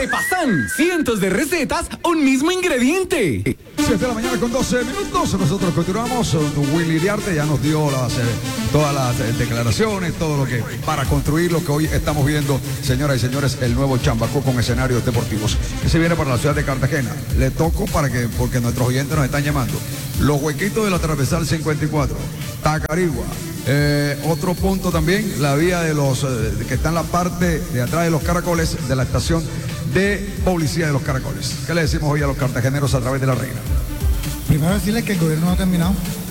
Repasán cientos de recetas, un mismo ingrediente. 7 de la mañana con 12 minutos. Nosotros continuamos. Willy Iriarte ya nos dio todas las declaraciones, todo lo que para construir lo que hoy estamos viendo, señoras y señores, el nuevo Chambacú con escenarios deportivos que se viene para la ciudad de Cartagena. Le toco porque nuestros oyentes nos están llamando. Los huequitos de la transversal 54, Tacarigua. Otro punto también, la vía de los que está en la parte de atrás de los Caracoles, de la estación de policía de los Caracoles. ¿Qué le decimos hoy a los cartageneros a través de la reina? Primero decirles que el gobierno no ha terminado.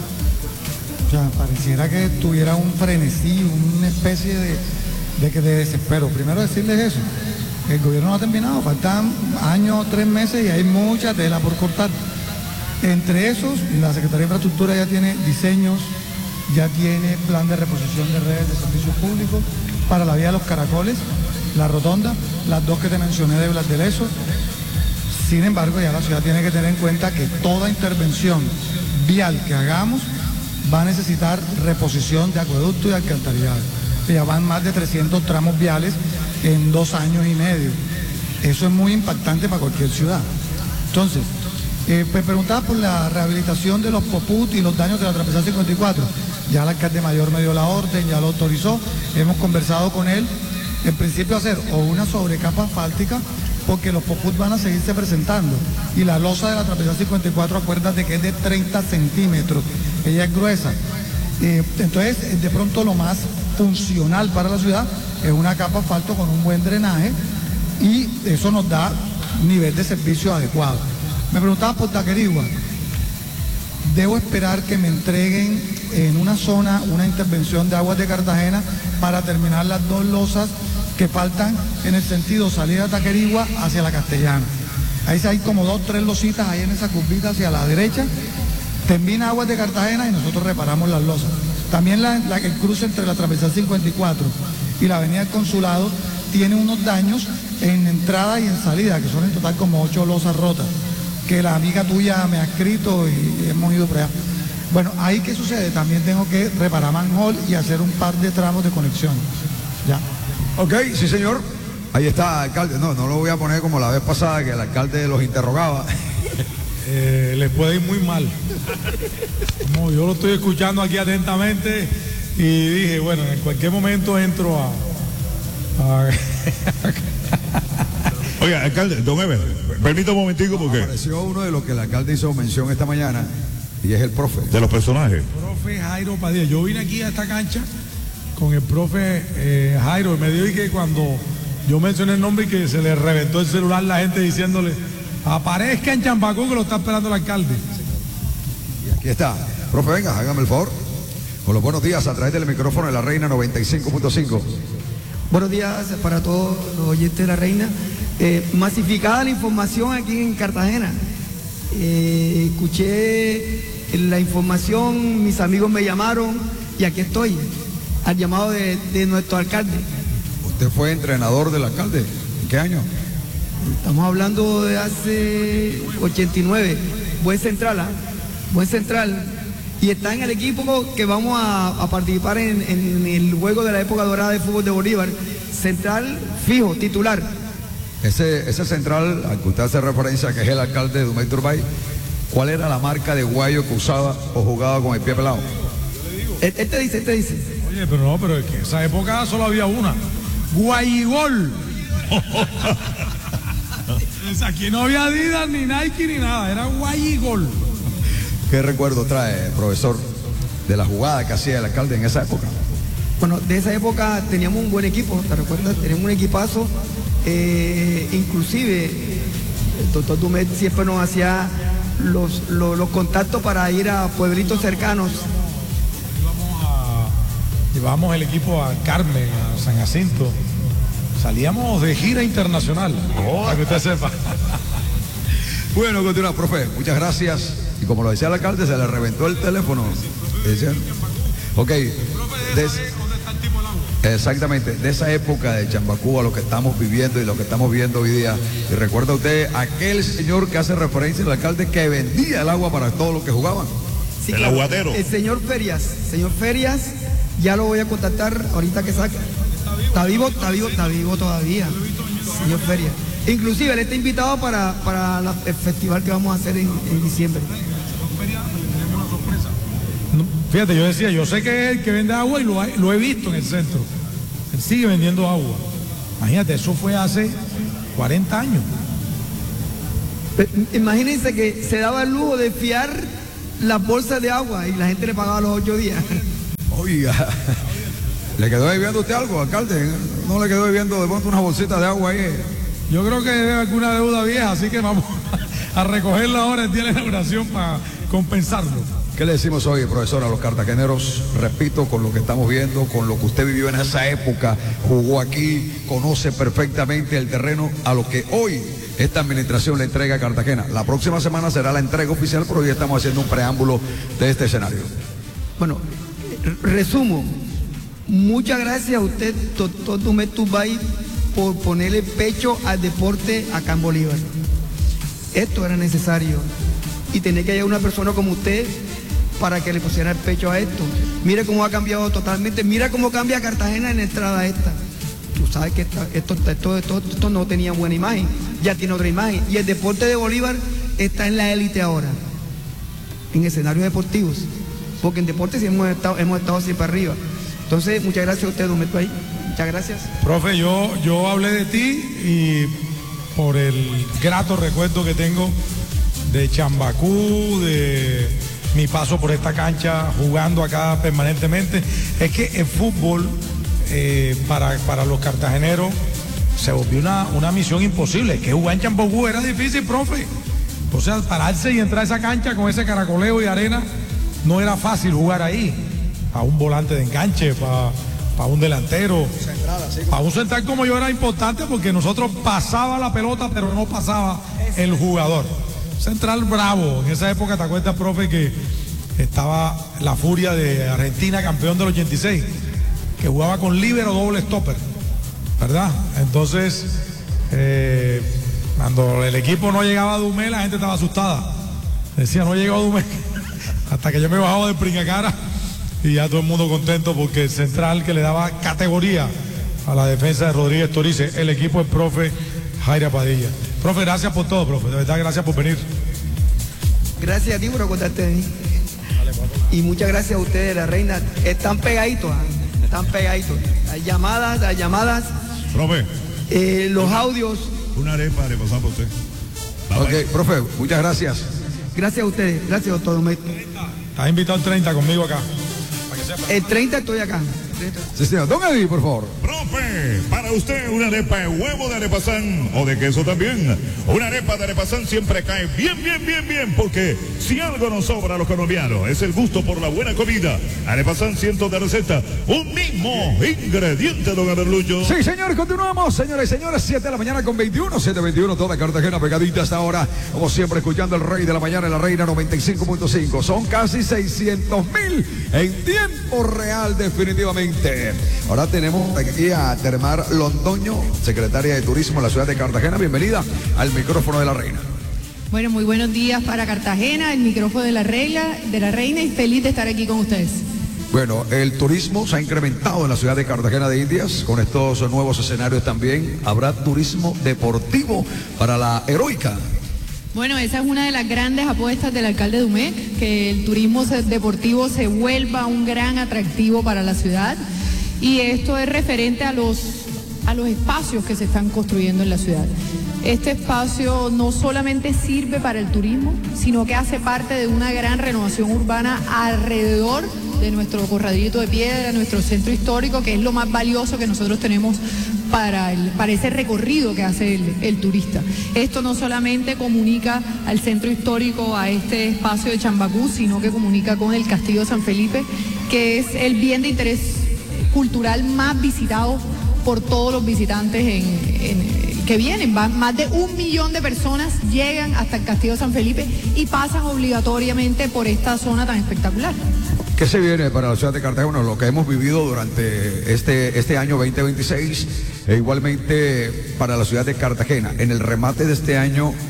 O sea, pareciera que tuviera un frenesí, una especie de desespero. Primero decirles eso. El gobierno no ha terminado, faltan años, 3 meses y hay mucha tela por cortar. Entre esos, la Secretaría de Infraestructura ya tiene diseños, ya tiene plan de reposición de redes de servicios públicos para la vía de los Caracoles, la rotonda, las dos que te mencioné de Blas de Lezo. Sin embargo, ya la ciudad tiene que tener en cuenta que toda intervención vial que hagamos va a necesitar reposición de acueducto y alcantarillado. Ya van más de 300 tramos viales en 2 años y medio. Eso es muy impactante para cualquier ciudad. Entonces, me preguntaba por la rehabilitación de los Poput y los daños de la transversal 54. Ya el alcalde mayor me dio la orden, ya lo autorizó. Hemos conversado con él. En principio hacer o una sobrecapa asfáltica, porque los Poput van a seguirse presentando. Y la losa de la transversal 54, acuérdate que es de 30 centímetros. Ella es gruesa. Entonces, de pronto lo más funcional para la ciudad es una capa asfalto con un buen drenaje y eso nos da nivel de servicio adecuado. Me preguntaba por Tacarigua. Debo esperar que me entreguen en una zona una intervención de aguas de Cartagena para terminar las 2 losas que faltan en el sentido salida de Tacarigua hacia la Castellana. Ahí hay como 2, 3 lositas ahí en esa curvita hacia la derecha. Termina aguas de Cartagena y nosotros reparamos las losas. También el cruce entre la transversal 54 y la avenida del Consulado tiene unos daños en entrada y en salida, que son en total como 8 losas rotas, que la amiga tuya me ha escrito y hemos ido por allá. Bueno, ahí ¿qué sucede? También tengo que reparar manhole y hacer un par de tramos de conexión. Ya. Ok, sí señor. Ahí está, alcalde. No lo voy a poner como la vez pasada que el alcalde los interrogaba. Les puede ir muy mal. Como yo lo estoy escuchando aquí atentamente y dije, bueno, en cualquier momento entro a... Oiga, alcalde, don Ever, permita un momentico porque... Apareció uno de los que el alcalde hizo mención esta mañana y es el profe. De los personajes. Profe Jairo Padilla. Yo vine aquí a esta cancha con el profe Jairo y me dijo que cuando yo mencioné el nombre y que se le reventó el celular la gente diciéndole aparezca en Chambacú que lo está esperando el alcalde. Y aquí está. Profe, venga, hágame el favor. Con los buenos días a través del micrófono de la Reina 95.5. Buenos días para todos los oyentes de la Reina. Masificada la información aquí en Cartagena. Escuché la información, mis amigos me llamaron y aquí estoy, al llamado de nuestro alcalde. ¿Usted fue entrenador del alcalde? ¿En qué año? Estamos hablando de hace 89. Buen central, ¿ah? Buen central. Y está en el equipo que vamos a participar en el juego de la época dorada de fútbol de Bolívar. Central fijo, titular. Ese central, al que usted hace referencia, que es el alcalde de Dumey Turbay, ¿cuál era la marca de guayo que usaba o jugaba con el pie pelado? Este dice. Oye, pero es que en esa época solo había una. Guayigol. Aquí no había Adidas, ni Nike, ni nada. Era Guayigol. ¿Qué recuerdo trae, profesor, de la jugada que hacía el alcalde en esa época? Bueno, de esa época teníamos un buen equipo, ¿te recuerdas? Teníamos un equipazo. Inclusive el doctor Dumet siempre nos hacía los contactos para ir a pueblitos cercanos. Llevamos el equipo a Carmen, a San Jacinto. Salíamos de gira internacional, para que usted sepa. Bueno, continúa, profe. Muchas gracias. Y como lo decía el alcalde, se le reventó el teléfono. Ok. Exactamente, de esa época de Chambacú a lo que estamos viviendo y lo que estamos viendo hoy día. Y recuerda usted aquel señor que hace referencia al alcalde que vendía el agua para todos los que jugaban. Sí, el claro, aguatero. El señor Ferias, ya lo voy a contactar ahorita que saque. Está vivo todavía. Señor Ferias. Inclusive él está invitado para el festival que vamos a hacer en diciembre. Fíjate, yo decía, yo sé que es el que vende agua y lo he visto en el centro. Él sigue vendiendo agua. Imagínate, eso fue hace 40 años. Imagínense que se daba el lujo de fiar las bolsas de agua y la gente le pagaba los 8 días. Oiga, ¿le quedó debiendo usted algo, alcalde? ¿No le quedó debiendo de pronto una bolsita de agua ahí? Yo creo que debe alguna deuda vieja, así que vamos a recogerla ahora el día de la inauguración para compensarlo. ¿Qué le decimos hoy, profesor, a los cartageneros? Repito, con lo que estamos viendo, con lo que usted vivió en esa época, jugó aquí, conoce perfectamente el terreno, a lo que hoy esta administración le entrega a Cartagena. La próxima semana será la entrega oficial, pero hoy estamos haciendo un preámbulo de este escenario. Bueno, resumo. Muchas gracias a usted, doctor Dumet Turbay, por ponerle pecho al deporte acá en Bolívar. Esto era necesario. Y tenía que llegar una persona como usted para que le pusiera el pecho a esto. Mire cómo ha cambiado totalmente. Mira cómo cambia Cartagena en la entrada esta. Tú sabes que esto no tenía buena imagen. Ya tiene otra imagen. Y el deporte de Bolívar está en la élite ahora. En escenarios deportivos. Porque en deportes sí hemos estado siempre arriba. Entonces, muchas gracias a usted, don Beto, ahí. Muchas gracias. Profe, yo hablé de ti y por el grato recuerdo que tengo de Chambacú, de mi paso por esta cancha jugando acá permanentemente, es que el fútbol para los cartageneros se volvió una misión imposible. Que jugar en Chambacú era difícil, profe. O sea, pararse y entrar a esa cancha con ese caracoleo y arena, no era fácil jugar ahí. Para un volante de enganche, para un delantero, para un central como yo era importante porque nosotros pasaba la pelota pero no pasaba el jugador. Central bravo, en esa época te acuerdas, profe, que estaba la Furia de Argentina, campeón del 86, que jugaba con líbero doble stopper, ¿verdad? Entonces, cuando el equipo no llegaba a Dumé, la gente estaba asustada, decía no llegó a Dumé, hasta que yo me bajaba del pringacara. Y ya todo el mundo contento porque el central que le daba categoría a la defensa de Rodríguez Torice, el equipo del profe Jairo Padilla. Profe, gracias por todo, profe. De verdad, gracias por venir. Gracias a ti por acordarte de mí. Y muchas gracias a ustedes, la reina. Están pegaditos, están pegaditos. Hay llamadas. Profe. Los audios. Una arepa de pasar por usted. Ok, profe, muchas gracias. Gracias a ustedes. Gracias, doctor Domet. Estás invitado el 30 conmigo acá. El 30 estoy acá. Sí, señor. Don Eddie, por favor. Profe, para usted una arepa de huevo de arepazán o de queso también. Una arepa de arepazán siempre cae bien, porque si algo nos sobra a los colombianos es el gusto por la buena comida. Arepazán, cientos de recetas, un mismo ingrediente, don Aberlucho. Sí, señor, continuamos, señores y señores, 7 de la mañana con 21, 7:21, toda Cartagena pegadita hasta ahora. Como siempre, escuchando el Rey de la Mañana en la Reina 95.5. Son casi 600,000 en tiempo real, definitivamente. Ahora tenemos aquí a Termar Londoño, secretaria de Turismo en la ciudad de Cartagena. Bienvenida al micrófono de la Reina. Bueno, muy buenos días para Cartagena, el micrófono de la Reina y feliz de estar aquí con ustedes. Bueno, el turismo se ha incrementado en la ciudad de Cartagena de Indias. Con estos nuevos escenarios también habrá turismo deportivo para la Heroica. Bueno, esa es una de las grandes apuestas del alcalde Dumet, que el turismo deportivo se vuelva un gran atractivo para la ciudad. Y esto es referente a los espacios que se están construyendo en la ciudad. Este espacio no solamente sirve para el turismo, sino que hace parte de una gran renovación urbana alrededor de nuestro corralito de piedra, nuestro centro histórico, que es lo más valioso que nosotros tenemos para ese recorrido que hace el turista. Esto no solamente comunica al centro histórico, a este espacio de Chambacú, sino que comunica con el Castillo de San Felipe, que es el bien de interés cultural más visitado por todos los visitantes que vienen. Más de 1 millón de personas llegan hasta el Castillo de San Felipe y pasan obligatoriamente por esta zona tan espectacular. ¿Qué se viene para la ciudad de Cartagena? Lo que hemos vivido durante este año 2026 e igualmente para la ciudad de Cartagena. En el remate de este año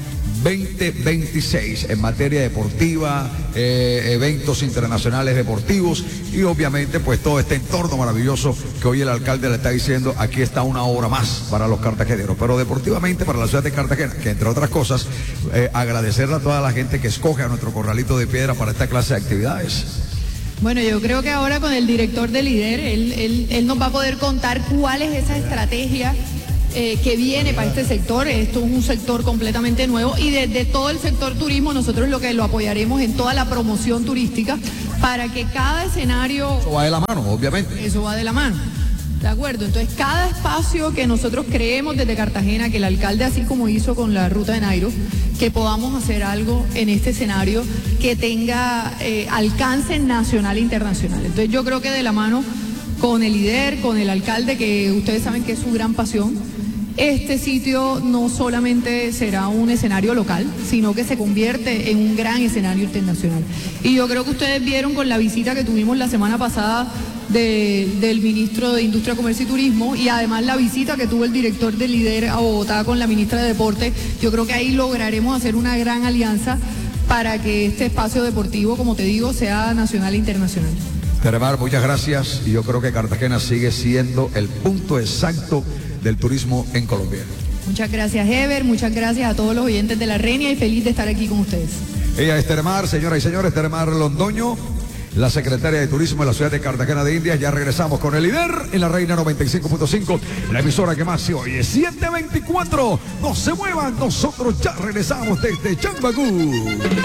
2026 en materia deportiva, eventos internacionales deportivos y obviamente pues todo este entorno maravilloso que hoy el alcalde le está diciendo, aquí está una hora más para los cartageneros, pero deportivamente para la ciudad de Cartagena, que entre otras cosas, agradecerle a toda la gente que escoge a nuestro Corralito de Piedra para esta clase de actividades. Bueno, yo creo que ahora con el director de Líder, él nos va a poder contar cuál es esa estrategia que viene para este sector. Esto es un sector completamente nuevo y desde todo el sector turismo nosotros lo apoyaremos en toda la promoción turística para que cada escenario... Eso va de la mano, obviamente. Eso va de la mano. De acuerdo, entonces cada espacio que nosotros creemos desde Cartagena, que el alcalde así como hizo con la ruta de Nairo, que podamos hacer algo en este escenario que tenga alcance nacional e internacional. Entonces yo creo que de la mano con el líder, con el alcalde, que ustedes saben que es su gran pasión, este sitio no solamente será un escenario local, sino que se convierte en un gran escenario internacional. Y yo creo que ustedes vieron con la visita que tuvimos la semana pasada del ministro de Industria, Comercio y Turismo y además la visita que tuvo el director del Líder a Bogotá con la ministra de Deporte. Yo creo que ahí lograremos hacer una gran alianza para que este espacio deportivo, como te digo, sea nacional e internacional. Teremar, muchas gracias y yo creo que Cartagena sigue siendo el punto exacto del turismo en Colombia. Muchas gracias, Ever, muchas gracias a todos los oyentes de La Renia y feliz de estar aquí con ustedes. Ella es Teremar, señoras y señores, Teremar Londoño, la secretaria de Turismo de la ciudad de Cartagena de Indias. Ya regresamos con el líder en La Reina 95.5, la emisora que más se oye. 7:24, no se muevan, nosotros ya regresamos desde Chambacú.